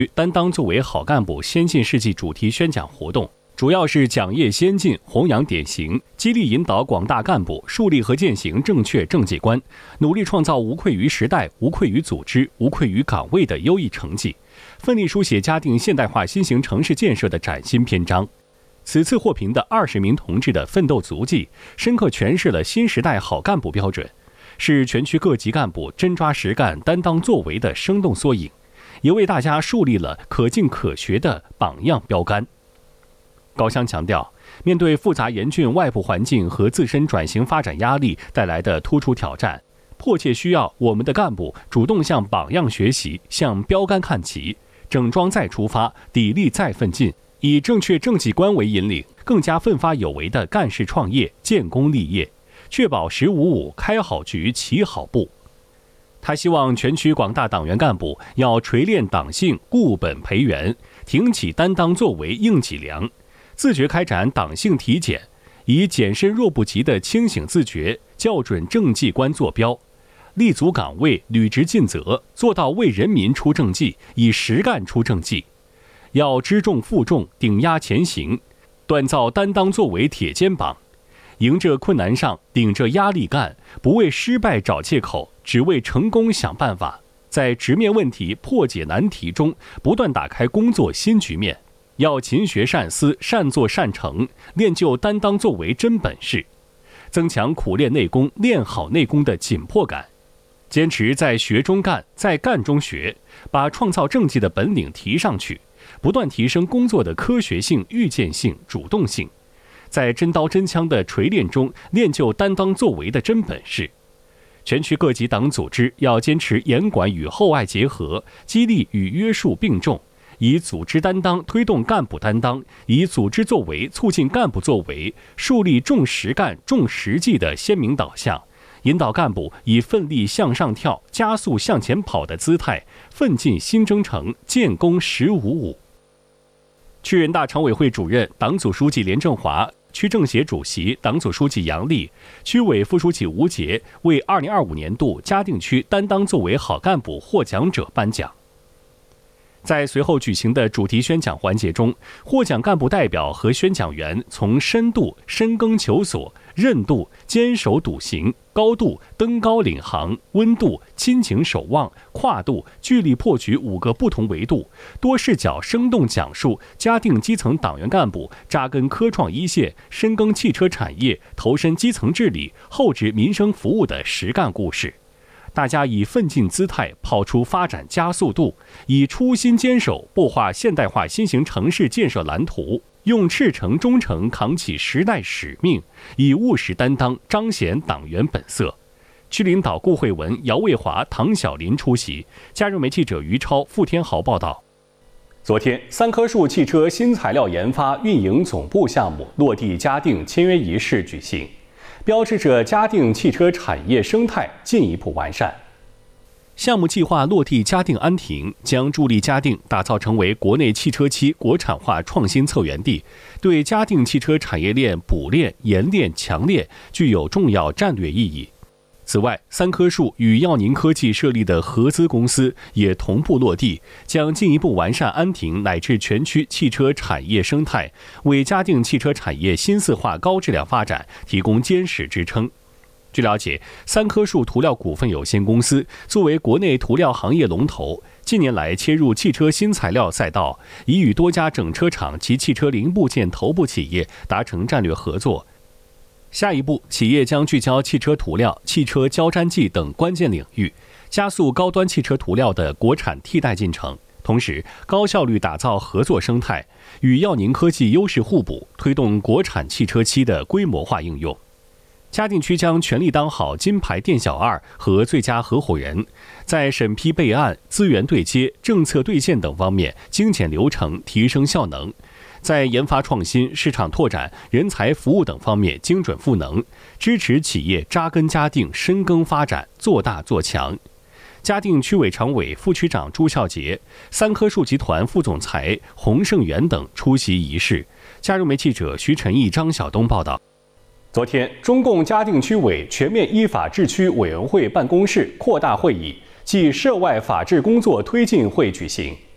担当作为好干部先进事迹主题宣讲活动，主要是讲业先进、弘扬典型，激励引导广大干部树立和践行正确政绩观，努力创造无愧于时代、无愧于组织、无愧于岗位的优异成绩，奋力书写嘉定现代化新型城市建设的崭新篇章。此次获评的20名同志的奋斗足迹，深刻诠释了新时代好干部标准，是全区各级干部真抓实干、担当作为的生动缩影，也为大家树立了可敬可学的榜样标杆。高湘强调，面对复杂严峻外部环境和自身转型发展压力带来的突出挑战，迫切需要我们的干部主动向榜样学习，向标杆看齐，整装再出发，砥砺再奋进，以正确政绩观为引领，更加奋发有为的干事创业、建功立业，确保1055开好局、起好步。他希望全区广大党员干部要锤炼党性、固本培元，挺起担当作为硬脊梁，自觉开展党性体检，以检身若不及的清醒自觉，校准政绩观坐标，立足岗位，履职尽责，做到为人民出政绩，以实干出政绩。要知重负重，顶压前行，锻造担当作为铁肩膀，迎着困难上，顶着压力干，不为失败找借口，只为成功想办法，在直面问题、破解难题中，不断打开工作新局面。要勤学善思，善作善成，练就担当作为真本事，增强苦练内功、练好内功的紧迫感，坚持在学中干，在干中学，把创造政绩的本领提上去，不断提升工作的科学性、预见性、主动性，在真刀真枪的锤炼中练就担当作为的真本事。全区各级党组织要坚持严管与厚爱结合，激励与约束并重，以组织担当推动干部担当，以组织作为促进干部作为，树立重实干、重实际的鲜明导向，引导干部以奋力向上跳、加速向前跑的姿态，奋进新征程，建功1055。区人大常委会主任、党组书记连正华、区政协主席、党组书记杨丽、区委副书记吴杰为2025年度嘉定区担当作为好干部获奖者颁奖。在随后举行的主题宣讲环节中，获奖干部代表和宣讲员从深度、深耕求索、韧度、坚守笃行、高度、登高领航、温度、亲情守望、跨度、聚力破局5个不同维度，多视角生动讲述嘉定基层党员干部扎根科创一线、深耕汽车产业、投身基层治理、厚植民生服务的实干故事。大家以奋进姿态跑出发展加速度，以初心坚守擘画现代化新型城市建设蓝图，用赤诚忠诚扛起时代使命，以务实担当彰显党员本色。区领导顾慧文、姚卫华、唐小林出席。加入媒记者于超、付天豪报道。昨天，三棵树汽车新材料研发运营总部项目落地嘉定签约仪式举行，标志着嘉定汽车产业生态进一步完善。项目计划落地嘉定安亭，将助力嘉定打造成为国内汽车漆国产化创新策源地，对嘉定汽车产业链补链、冶炼、强链具有重要战略意义。此外，三棵树与耀宁科技设立的合资公司也同步落地，将进一步完善安亭乃至全区汽车产业生态，为嘉定汽车产业新四化高质量发展提供坚实支撑。据了解，三棵树涂料股份有限公司作为国内涂料行业龙头，近年来切入汽车新材料赛道，已与多家整车厂及汽车零部件头部企业达成战略合作。下一步，企业将聚焦汽车涂料、汽车胶粘剂等关键领域，加速高端汽车涂料的国产替代进程，同时高效率打造合作生态，与耀宁科技优势互补，推动国产汽车漆的规模化应用。嘉定区将全力当好金牌店小二和最佳合伙人，在审批备案、资源对接、政策兑现等方面精简流程，提升效能；在研发创新、市场拓展、人才服务等方面精准赋能，支持企业扎根嘉定、深耕发展、做大做强。嘉定区委常委、副区长朱孝杰、三棵树集团副总裁洪胜元等出席仪式。加入媒记者徐晨毅、张晓东报道。昨天，中共嘉定区委全面依法治区委员会办公室扩大会议暨涉外法治工作推进会举行。